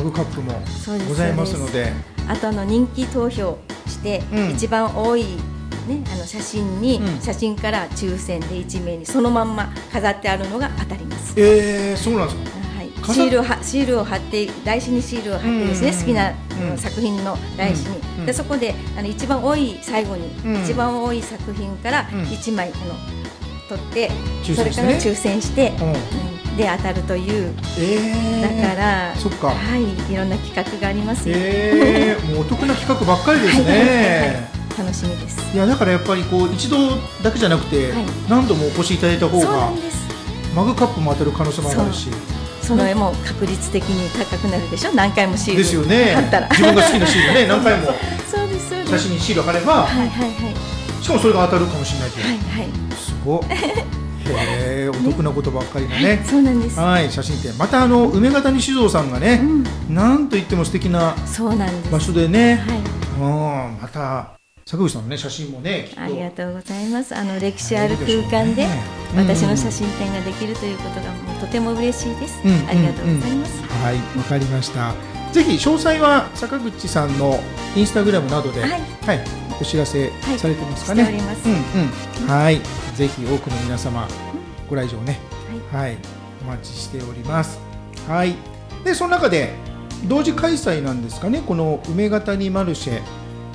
マグカップもそうですございますので、 あと人気投票して、一番多い、ね、写真に、写真から抽選で1名にそのまんま飾ってあるのが当たります。 そうなんですか。 シールを貼って、台紙にシールを貼ってですね、好きな作品の台紙に、でそこで一番多い、最後に一番多い作品から1枚取って、それから抽選して、で当たるという、だからそっか、 いろんな企画がありますよ。 もうお得な企画ばっかりですね。 楽しみです。 いやだからやっぱりこう一度だけじゃなくて、何度もお越しいただいた方がマグカップも当たる可能性もあるし、 その絵も確率的に高くなるでしょ。何回もシールですよね。 貼ったら自分が好きなシールね、何回も写真にシール貼れば、しかもそれが当たるかもしれないという。すごい。お得なことばっかりのね。 そうなんです。 写真展、また梅ヶ谷酒造さんがね、なんといっても素敵な場所でね、また坂口さんのね写真もね、 ありがとうございます。歴史ある空間で私の写真展ができるということがもうとても嬉しいです。ありがとうございます。 はい、わかりました。ぜひ詳細は坂口さんのインスタグラムなどで、お知らせされてますかね。 しております。 はい、ぜひ多くの皆様ご来場ね、お待ちしております。はい。でその中で同時開催なんですかね、この梅ヶ谷マルシェ。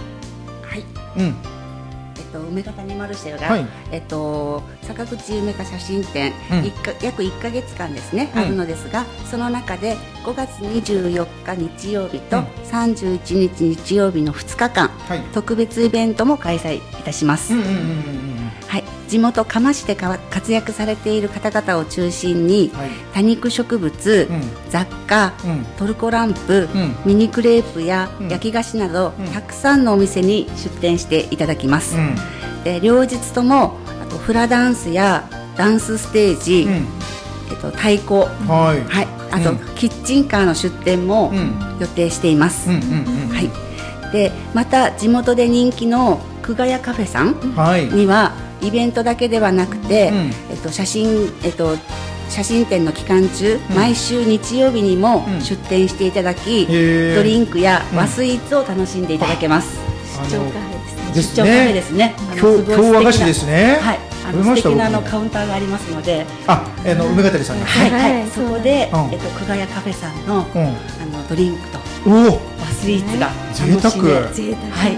梅ヶ谷マルシェが、坂口梅ヶ写真展、約1ヶ月間ですね、あるのですが、その中で5月24日日曜日と31日日曜日の2日間、特別イベントも開催いたします。地元嘉麻市で活躍されている方々を中心に、多肉植物、雑貨、トルコランプ、ミニクレープや焼き菓子など、たくさんのお店に出店していただきます。で両日ともフラダンスやダンスステージ、太鼓、あとキッチンカーの出店も予定しています。でまた地元で人気の久我屋カフェさんには、イベントだけではなくて、写真展の期間中、毎週日曜日にも出店していただき、ドリンクや和スイーツを楽しんでいただけます。 出張カフェですね。 出張カフェですね。 京和菓子ですね。 素敵なカウンターがありますので、 梅ヶ谷さんに、 そこで久我屋カフェさんのドリンクと和スイーツが楽しめます。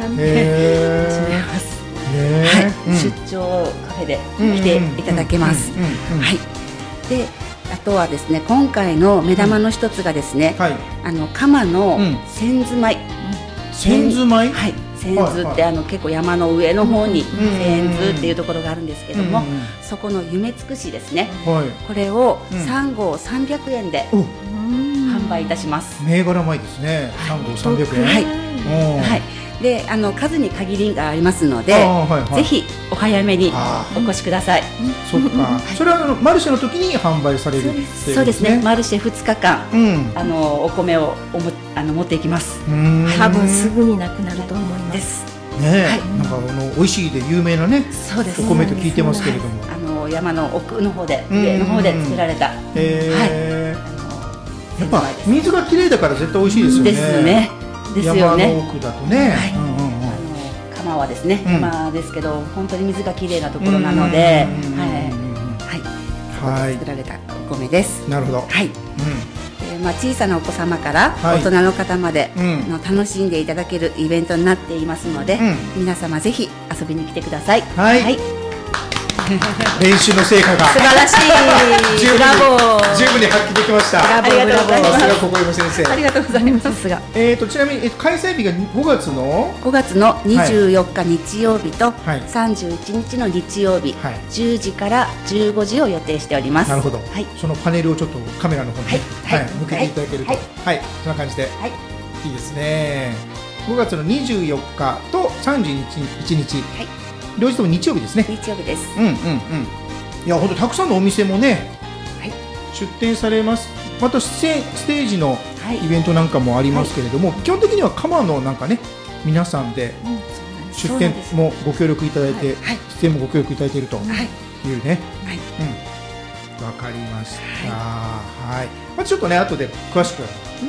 出張カフェで来ていただけます。であとはですね、今回の目玉の一つがですね、蒲の千頭米。 千頭米？ 千頭って結構山の上の方に千頭っていうところがあるんですけども、そこの夢つくしですね、これを3合300円で販売いたします。 銘柄米ですね。3合300円。 で数に限りがありますので、ぜひお早めにお越しください。 そっか。それはマルシェの時に販売されるっていうですね。 そうですね。マルシェ2日間、お米を持っていきます。 多分すぐになくなると思います。 なんか美味しいで有名なね、お米と聞いてますけれども、 山の奥の方で、上の方で作られた。やっぱ水がきれいだから絶対美味しいですよね。 ですね。ですよね。 山の奥だとね。 蒲はですね、山ですけど本当に水がきれいなところなので、作られたお米です。 なるほど。 小さなお子様から大人の方まで楽しんでいただけるイベントになっていますので、皆様ぜひ遊びに来てください。 練習の成果が素晴らしい。 十分に発揮できました。 ありがとうございます。 さすが小小先生。 ありがとうございます。さすが。 ちなみに開催日が5月の 24日日曜日と31日の日曜日、10時から15時を予定しております。 なるほど。そのパネルをちょっとカメラの方に向けていただけると、そんな感じでいいですね。5月の24日と31日。両日とも日曜日ですね。 日曜日です。 いや本当たくさんのお店もね、出店されます。またステージのイベントなんかもありますけれども、基本的には蒲のなんかね皆さんで出店もご協力いただいて、出演もご協力いただいているというね。わかりました。またちょっとね後で詳しく